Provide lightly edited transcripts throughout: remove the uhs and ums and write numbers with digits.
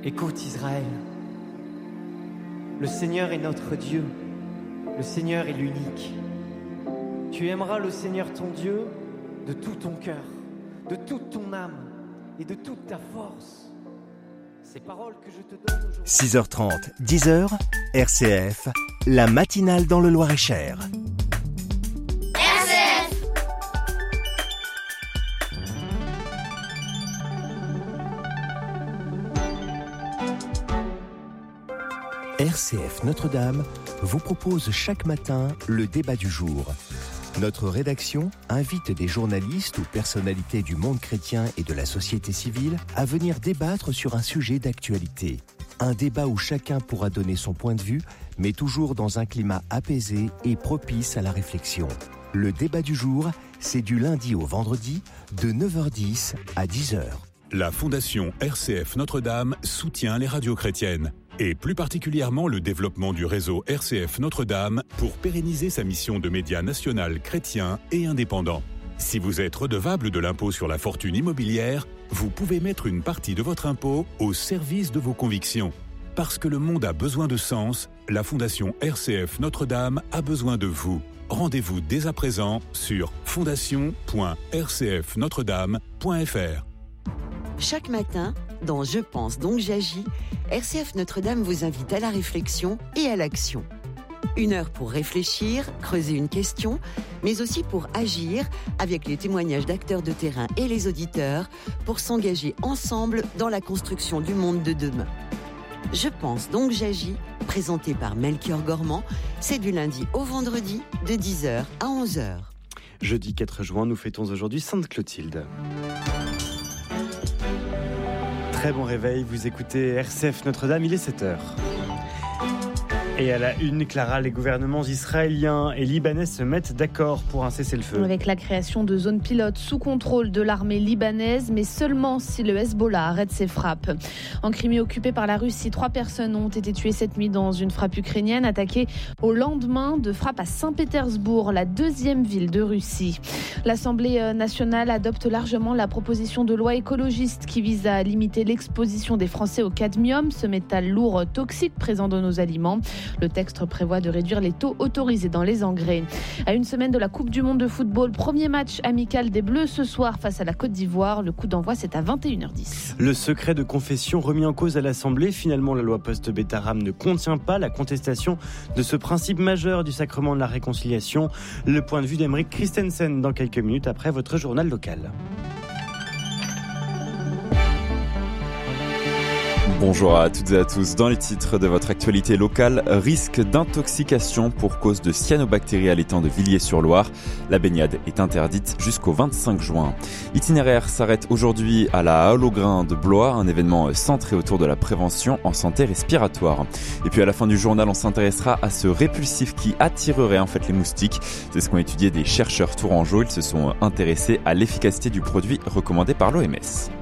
Écoute Israël, le Seigneur est notre Dieu, le Seigneur est l'unique. Tu aimeras le Seigneur ton Dieu de tout ton cœur, de toute ton âme et de toute ta force. Ces paroles que je te donne aujourd'hui... 6h30, 10h, RCF, la matinale dans le Loir-et-Cher. RCF Notre-Dame vous propose chaque matin le débat du jour. Notre rédaction invite des journalistes ou personnalités du monde chrétien et de la société civile à venir débattre sur un sujet d'actualité. Un débat où chacun pourra donner son point de vue, mais toujours dans un climat apaisé et propice à la réflexion. Le débat du jour, c'est du lundi au vendredi, de 9h10 à 10h. La Fondation RCF Notre-Dame soutient les radios chrétiennes, et plus particulièrement le développement du réseau RCF Notre-Dame pour pérenniser sa mission de média national chrétien et indépendant. Si vous êtes redevable de l'impôt sur la fortune immobilière, vous pouvez mettre une partie de votre impôt au service de vos convictions. Parce que le monde a besoin de sens, la Fondation RCF Notre-Dame a besoin de vous. Rendez-vous dès à présent sur fondation.rcfnotredame.fr. Chaque matin, dans Je pense donc j'agis, RCF Notre-Dame vous invite à la réflexion et à l'action. 1 heure pour réfléchir, creuser une question, mais aussi pour agir avec les témoignages d'acteurs de terrain et les auditeurs pour s'engager ensemble dans la construction du monde de demain. Je pense donc j'agis, présenté par Melchior Gormand, c'est du lundi au vendredi de 10h à 11h. Jeudi 4 juin, nous fêtons aujourd'hui Sainte Clotilde. Très bon réveil, vous écoutez RCF Notre-Dame, il est 7h. Et à la une, Clara, les gouvernements israéliens et libanais se mettent d'accord pour un cessez-le-feu. Avec la création de zones pilotes sous contrôle de l'armée libanaise, mais seulement si le Hezbollah arrête ses frappes. En Crimée occupée par la Russie, 3 personnes ont été tuées cette nuit dans une frappe ukrainienne attaquée au lendemain de frappes à Saint-Pétersbourg, la 2e ville de Russie. L'Assemblée nationale adopte largement la proposition de loi écologiste qui vise à limiter l'exposition des Français au cadmium, ce métal lourd toxique présent dans nos aliments. Le texte prévoit de réduire les taux autorisés dans les engrais. À une semaine de la Coupe du Monde de football, premier match amical des Bleus ce soir face à la Côte d'Ivoire. Le coup d'envoi, c'est à 21h10. Le secret de confession remis en cause à l'Assemblée. Finalement, la loi post-Bétarame ne contient pas la contestation de ce principe majeur du sacrement de la réconciliation. Le point de vue d'Aymeric Christensen dans quelques minutes après votre journal local. Bonjour à toutes et à tous. Dans les titres de votre actualité locale, risque d'intoxication pour cause de cyanobactéries à l'étang de Villiers-sur-Loire. La baignade est interdite jusqu'au 25 juin. Itinéraire s'arrête aujourd'hui à la Halle aux Grains de Blois, un événement centré autour de la prévention en santé respiratoire. Et puis à la fin du journal, on s'intéressera à ce répulsif qui attirerait en fait les moustiques. C'est ce qu'ont étudié des chercheurs tourangeaux. Ils se sont intéressés à l'efficacité du produit recommandé par l'OMS.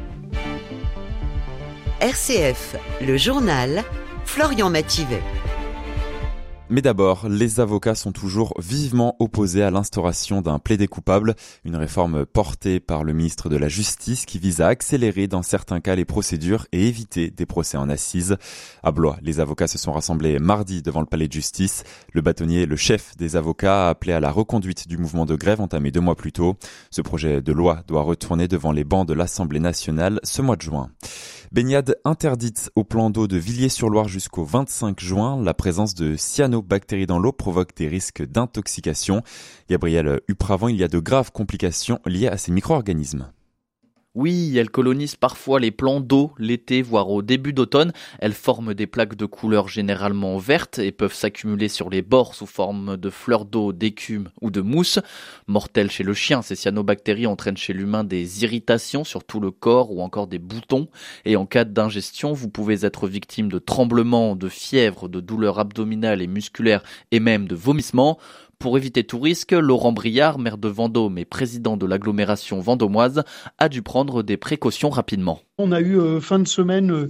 RCF, le journal, Florian Mathivet. Mais d'abord, les avocats sont toujours vivement opposés à l'instauration d'un plaidé coupable, une réforme portée par le ministre de la Justice qui vise à accélérer dans certains cas les procédures et éviter des procès en assises. À Blois, les avocats se sont rassemblés mardi devant le palais de justice. Le bâtonnier, le chef des avocats, a appelé à la reconduite du mouvement de grève entamé 2 mois plus tôt. Ce projet de loi doit retourner devant les bancs de l'Assemblée nationale ce mois de juin. Baignade interdite au plan d'eau de Villiers-sur-Loire jusqu'au 25 juin. La présence de cyanobactéries dans l'eau provoque des risques d'intoxication. Gabriel Upravant, il y a de graves complications liées à ces micro-organismes. Oui, elles colonisent parfois les plans d'eau l'été, voire au début d'automne. Elles forment des plaques de couleur généralement vertes et peuvent s'accumuler sur les bords sous forme de fleurs d'eau, d'écume ou de mousse. Mortelles chez le chien, ces cyanobactéries entraînent chez l'humain des irritations sur tout le corps ou encore des boutons. Et en cas d'ingestion, vous pouvez être victime de tremblements, de fièvre, de douleurs abdominales et musculaires et même de vomissements. Pour éviter tout risque, Laurent Briard, maire de Vendôme et président de l'agglomération vendômoise, a dû prendre des précautions rapidement. On a eu fin de semaine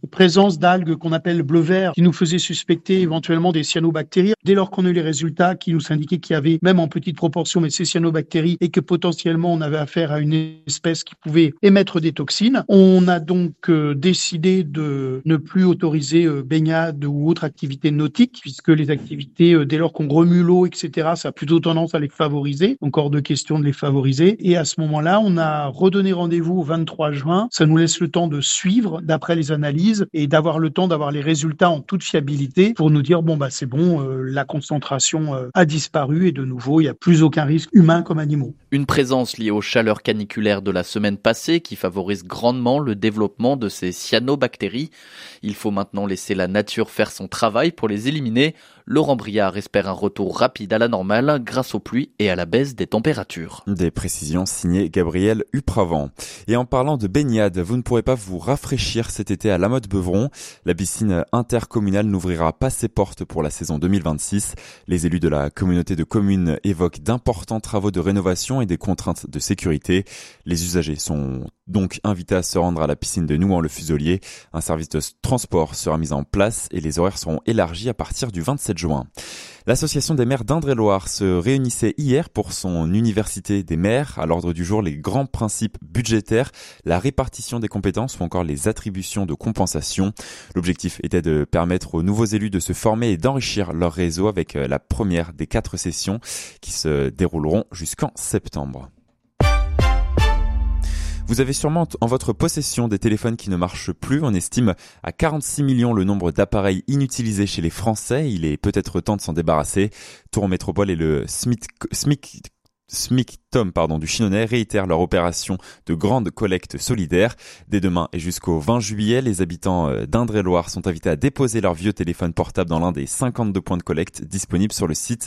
présence d'algues qu'on appelle bleu-vert qui nous faisaient suspecter éventuellement des cyanobactéries. Dès lors qu'on a eu les résultats qui nous indiquaient qu'il y avait, même en petite proportion, mais ces cyanobactéries et que potentiellement on avait affaire à une espèce qui pouvait émettre des toxines, on a donc décidé de ne plus autoriser baignade ou autre activité nautique, puisque les activités, dès lors qu'on remue l'eau, etc., ça a plutôt tendance à les favoriser. Donc hors de question de les favoriser. Et à ce moment-là, on a redonné rendez-vous au 23 juin. Ça nous laisse le temps de suivre d'après les analyses et d'avoir le temps d'avoir les résultats en toute fiabilité pour nous dire c'est bon, la concentration a disparu et de nouveau, il n'y a plus aucun risque humain comme animaux. Une présence liée aux chaleurs caniculaires de la semaine passée qui favorise grandement le développement de ces cyanobactéries. Il faut maintenant laisser la nature faire son travail pour les éliminer. Laurent Briard espère un retour rapide à la normale grâce aux pluies et à la baisse des températures. Des précisions signées Gabriel Upravant. Et en parlant de baignade, vous ne pourrez pas vous rafraîchir cet été à La Motte-Beuvron. La piscine intercommunale n'ouvrira pas ses portes pour la saison 2026. Les élus de la communauté de communes évoquent d'importants travaux de rénovation et des contraintes de sécurité. Les usagers sont donc invités à se rendre à la piscine de Nouan-le-Fuselier. Un service de transport sera mis en place et les horaires seront élargis à partir du 27 juin. L'association des maires d'Indre-et-Loire se réunissait hier pour son université des maires. À l'ordre du jour, les grands principes budgétaires, la répartition des compétences ou encore les attributions de compensation. L'objectif était de permettre aux nouveaux élus de se former et d'enrichir leur réseau avec la première des 4 sessions qui se dérouleront jusqu'en septembre. Vous avez sûrement en votre possession des téléphones qui ne marchent plus. On estime à 46 millions le nombre d'appareils inutilisés chez les Français. Il est peut-être temps de s'en débarrasser. Tour Métropole et le SMICTOM du Chinonais réitèrent leur opération de grande collecte solidaire. Dès demain et jusqu'au 20 juillet, les habitants d'Indre-et-Loire sont invités à déposer leurs vieux téléphones portables dans l'un des 52 points de collecte disponibles sur le site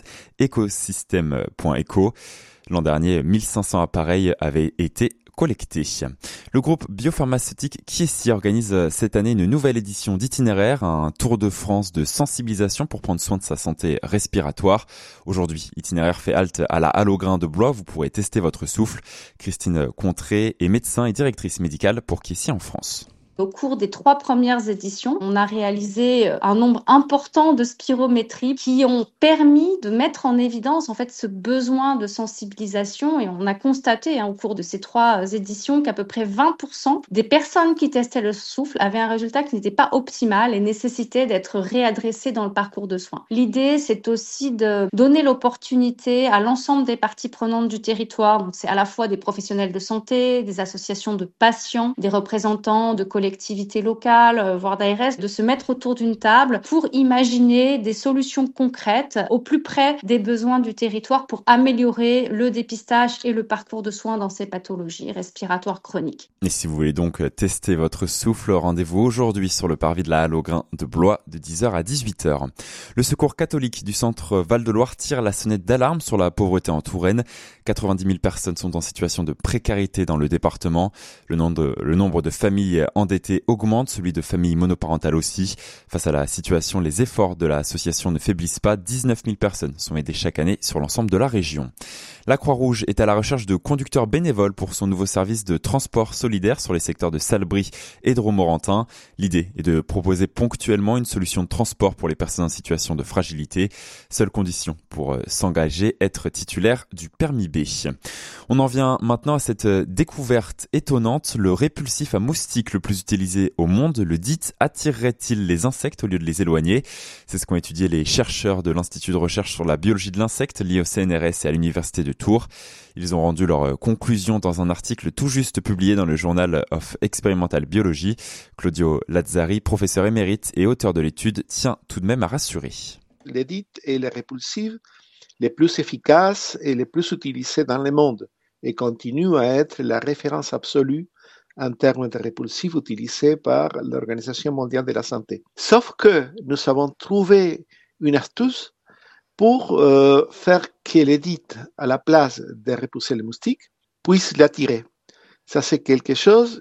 ecosystème.eco. L'an dernier, 1500 appareils avaient été collectés. Le groupe biopharmaceutique Chiesi organise cette année une nouvelle édition d'Itinéraire, un tour de France de sensibilisation pour prendre soin de sa santé respiratoire. Aujourd'hui, Itinéraire fait halte à la Halle aux Grains de Blois. Vous pourrez tester votre souffle. Christine Contré est médecin et directrice médicale pour Chiesi en France. Au cours des 3 premières éditions, on a réalisé un nombre important de spirométries qui ont permis de mettre en évidence ce besoin de sensibilisation, et on a constaté au cours de ces 3 éditions qu'à peu près 20% des personnes qui testaient le souffle avaient un résultat qui n'était pas optimal et nécessitait d'être réadressé dans le parcours de soins. L'idée, c'est aussi de donner l'opportunité à l'ensemble des parties prenantes du territoire. Donc, c'est à la fois des professionnels de santé, des associations de patients, des représentants de collectivités locales, voire d'ARS, de se mettre autour d'une table pour imaginer des solutions concrètes au plus près des besoins du territoire pour améliorer le dépistage et le parcours de soins dans ces pathologies respiratoires chroniques. Et si vous voulez donc tester votre souffle, rendez-vous aujourd'hui sur le parvis de la Halle aux Grains de Blois de 10h à 18h. Le Secours catholique du centre Val-de-Loire tire la sonnette d'alarme sur la pauvreté en Touraine. 90 000 personnes sont en situation de précarité dans le département. Le nombre de familles endettées augmente, celui de familles monoparentales aussi. Face à la situation, les efforts de l'association ne faiblissent pas. 19 000 personnes sont aidées chaque année sur l'ensemble de la région. La Croix-Rouge est à la recherche de conducteurs bénévoles pour son nouveau service de transport solidaire sur les secteurs de Salbris et de Romorantin. L'idée est de proposer ponctuellement une solution de transport pour les personnes en situation de fragilité. Seule condition pour s'engager, être titulaire du permis B. On en vient maintenant à cette découverte étonnante. Le répulsif à moustiques le plus utilisé au monde, le DEET, attirerait-il les insectes au lieu de les éloigner? C'est ce qu'ont étudié les chercheurs de l'Institut de recherche sur la biologie de l'insecte lié au CNRS et à l'Université de Tours. Ils ont rendu leurs conclusions dans un article tout juste publié dans le Journal of Experimental Biology. Claudio Lazzari, professeur émérite et auteur de l'étude, tient tout de même à rassurer. Le DEET est le répulsif les plus efficaces et les plus utilisés dans le monde et continue à être la référence absolue en termes de répulsifs utilisés par l'Organisation mondiale de la santé. Sauf que nous avons trouvé une astuce pour faire que le DEET, à la place de repousser les moustiques, puisse l'attirer. Ça, c'est quelque chose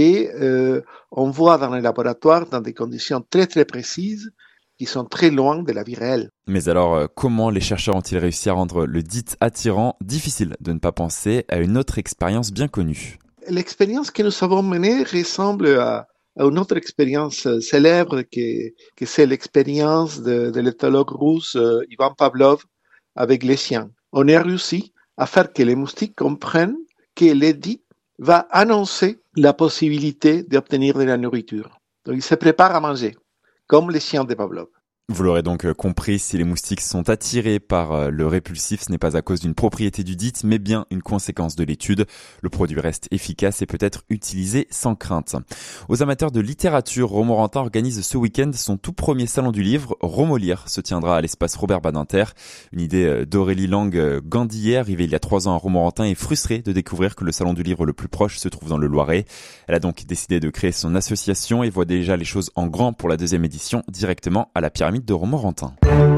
qu'on voit dans les laboratoires dans des conditions très très précises qui sont très loin de la vie réelle. Mais alors, comment les chercheurs ont-ils réussi à rendre le DEET attirant? Difficile de ne pas penser à une autre expérience bien connue. L'expérience que nous avons menée ressemble à à une autre expérience célèbre que c'est l'expérience de l'éthologue russe Ivan Pavlov avec les chiens. On a réussi à faire que les moustiques comprennent que l'édit va annoncer la possibilité d'obtenir de la nourriture. Donc ils se préparent à manger, comme les chiens de Pavlov. Vous l'aurez donc compris, si les moustiques sont attirés par le répulsif, ce n'est pas à cause d'une propriété dudite, mais bien une conséquence de l'étude. Le produit reste efficace et peut être utilisé sans crainte. Aux amateurs de littérature, Romorantin organise ce week-end son tout premier salon du livre. Romolire se tiendra à l'espace Robert Badinter. Une idée d'Aurélie Lang-Gandier, arrivée il y a 3 ans à Romorantin, est frustrée de découvrir que le salon du livre le plus proche se trouve dans le Loiret. Elle a donc décidé de créer son association et voit déjà les choses en grand pour la 2e édition, directement à la pyramide de Romorantin.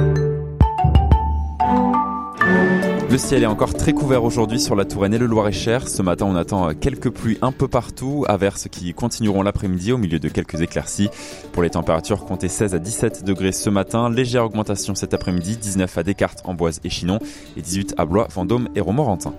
Le ciel est encore très couvert aujourd'hui sur la Touraine et le Loir-et-Cher. Ce matin, on attend quelques pluies un peu partout, averses qui continueront l'après-midi au milieu de quelques éclaircies. Pour les températures, comptez 16 à 17 degrés ce matin. Légère augmentation cet après-midi, 19 à Descartes, Amboise et Chinon et 18 à Blois, Vendôme et Romorantin.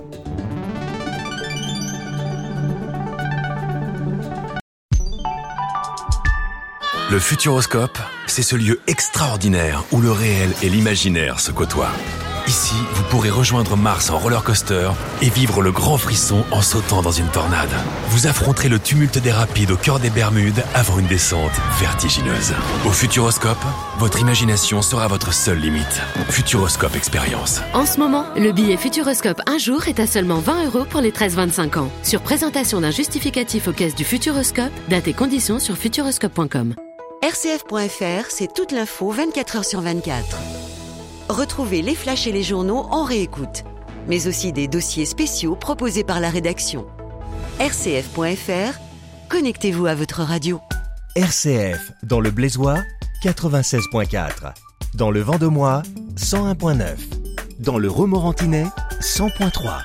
Le Futuroscope, c'est ce lieu extraordinaire où le réel et l'imaginaire se côtoient. Ici, vous pourrez rejoindre Mars en roller coaster et vivre le grand frisson en sautant dans une tornade. Vous affronterez le tumulte des rapides au cœur des Bermudes avant une descente vertigineuse. Au Futuroscope, votre imagination sera votre seule limite. Futuroscope Expérience. En ce moment, le billet Futuroscope un jour est à seulement 20 € pour les 13-25 ans. Sur présentation d'un justificatif aux caisses du Futuroscope, date et conditions sur futuroscope.com. RCF.fr, c'est toute l'info 24h sur 24. Retrouvez les flashs et les journaux en réécoute, mais aussi des dossiers spéciaux proposés par la rédaction. RCF.fr, connectez-vous à votre radio. RCF, dans le Blaisois, 96.4. Dans le Vendômois, 101.9. Dans le Romorantinais, 100.3.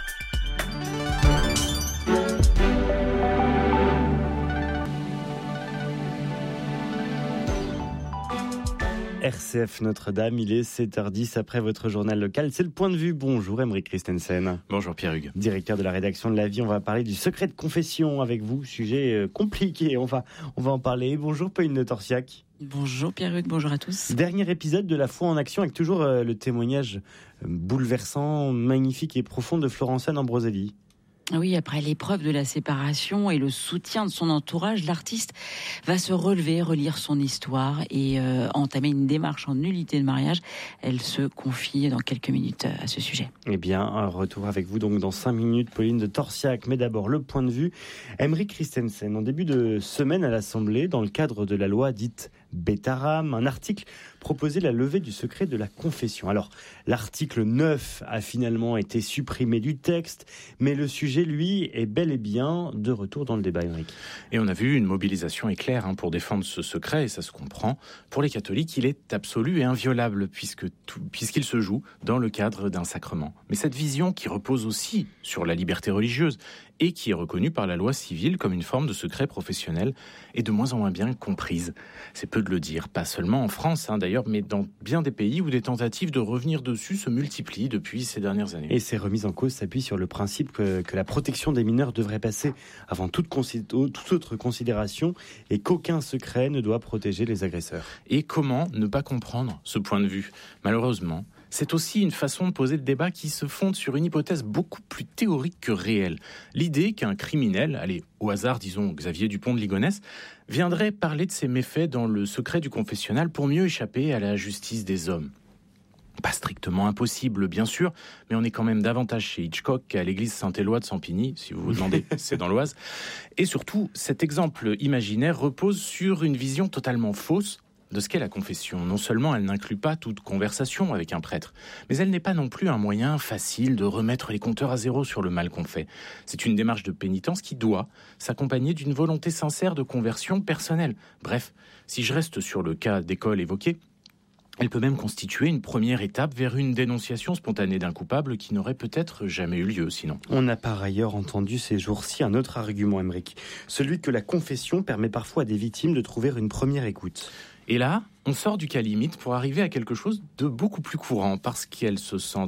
RCF Notre-Dame, il est 7h10 après votre journal local. C'est le point de vue. Bonjour Aymeric Christensen. Bonjour Pierre-Hugues. Directeur de la rédaction de La Vie, on va parler du secret de confession avec vous. Sujet compliqué, on va en parler. Bonjour Pauline de Torsiac. Bonjour Pierre-Hugues, bonjour à tous. Dernier épisode de La Foi en Action avec toujours le témoignage bouleversant, magnifique et profond de Florence Anne Ambroselli. Oui, après l'épreuve de la séparation et le soutien de son entourage, l'artiste va se relever, relire son histoire et entamer une démarche en nullité de mariage. Elle se confie dans quelques minutes à ce sujet. Eh bien, un retour avec vous donc dans 5 minutes, Pauline de Torsiac. Mais d'abord, le point de vue. Aymeric Christensen, en début de semaine à l'Assemblée, dans le cadre de la loi dite Bétharame, un article proposait la levée du secret de la confession. Alors, l'article 9 a finalement été supprimé du texte, mais le sujet, lui, est bel et bien de retour dans le débat, Aymeric. Et on a vu une mobilisation éclair pour défendre ce secret, et ça se comprend. Pour les catholiques, il est absolu et inviolable, puisqu'il se joue dans le cadre d'un sacrement. Mais cette vision qui repose aussi sur la liberté religieuse, et qui est reconnue par la loi civile comme une forme de secret professionnel, est de moins en moins bien comprise. C'est peu de le dire, pas seulement en France d'ailleurs, mais dans bien des pays où des tentatives de revenir dessus se multiplient depuis ces dernières années. Et ces remises en cause s'appuient sur le principe que la protection des mineurs devrait passer avant toute autre considération et qu'aucun secret ne doit protéger les agresseurs. Et comment ne pas comprendre ce point de vue ? Malheureusement, c'est aussi une façon de poser le débat qui se fonde sur une hypothèse beaucoup plus théorique que réelle. L'idée qu'un criminel, allez, au hasard, disons Xavier Dupont de Ligonnès, viendrait parler de ses méfaits dans le secret du confessionnal pour mieux échapper à la justice des hommes. Pas strictement impossible, bien sûr, mais on est quand même davantage chez Hitchcock qu'à l'église Saint-Éloi de Sampigny, si vous vous demandez, c'est dans l'Oise. Et surtout, cet exemple imaginaire repose sur une vision totalement fausse de ce qu'est la confession. Non seulement elle n'inclut pas toute conversation avec un prêtre, mais elle n'est pas non plus un moyen facile de remettre les compteurs à zéro sur le mal qu'on fait. C'est une démarche de pénitence qui doit s'accompagner d'une volonté sincère de conversion personnelle. Bref, si je reste sur le cas d'école évoqué, elle peut même constituer une première étape vers une dénonciation spontanée d'un coupable qui n'aurait peut-être jamais eu lieu sinon. On a par ailleurs entendu ces jours-ci un autre argument, Aymeric, celui que la confession permet parfois à des victimes de trouver une première écoute. Et là, on sort du cas limite pour arriver à quelque chose de beaucoup plus courant, parce qu'elles se sentent